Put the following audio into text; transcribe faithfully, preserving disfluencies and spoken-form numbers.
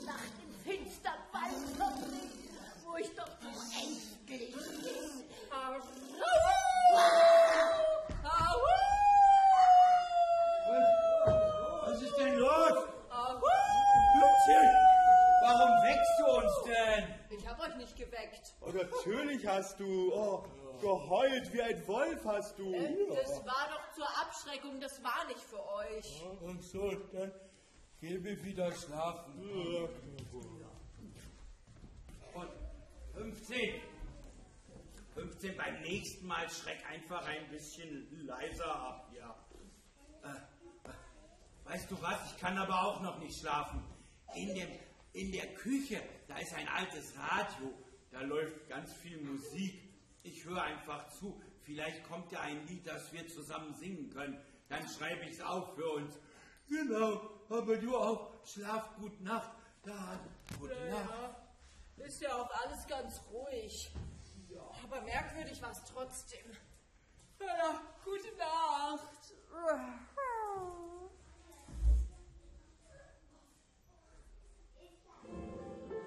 Nacht im finstern Wald verbringe, wo ich doch so ängstlich bin. Was, was ist denn los? Blödsinn! Warum weckst du uns denn? Ich hab euch nicht geweckt. Oh, natürlich hast du. Oh, geheult wie ein Wolf hast du. Äh, das war doch zur Abschreckung, das war nicht für euch. Ach so, dann geh wir wieder schlafen. Und fünfzehn. fünfzehn, beim nächsten Mal schreck einfach ein bisschen leiser ab, ja. Äh, weißt du was, ich kann aber auch noch nicht schlafen. In, dem, in der Küche, da ist ein altes Radio, da läuft ganz viel Musik. Ich höre einfach zu, vielleicht kommt ja ein Lied, das wir zusammen singen können. Dann schreibe ich es auf für uns. Genau, aber du auch. Schlaf gut Nacht. Da, gute Ja, Nacht. ja. Ist ja auch alles ganz ruhig. Aber merkwürdig war es trotzdem. Ja, gute Nacht.